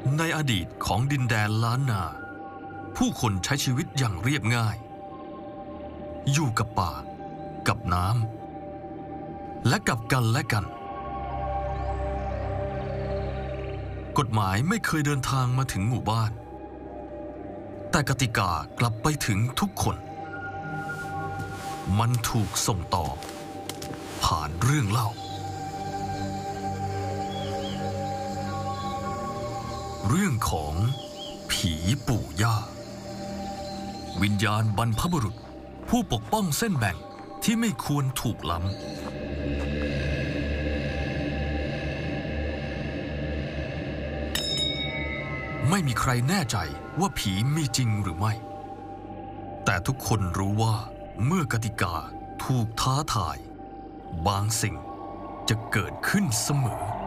ในอดีตของดินแดนล้านนาผู้คนใช้ชีวิตอย่างเรียบง่ายอยู่กับป่ากับน้ำและกับกันและกันกฎหมายไม่เคยเดินทางมาถึงหมู่บ้านแต่กติกากลับไปถึงทุกคนมันถูกส่งต่อผ่านเรื่องเล่าเรื่องของผีปู่ย่าวิญญาณบรรพบุรุษผู้ปกป้องเส้นแบ่งที่ไม่ควรถูกล้ำไม่มีใครแน่ใจว่าผีมีจริงหรือไม่แต่ทุกคนรู้ว่าเมื่อกติกาถูกท้าทายบางสิ่งจะเกิดขึ้นเสมอ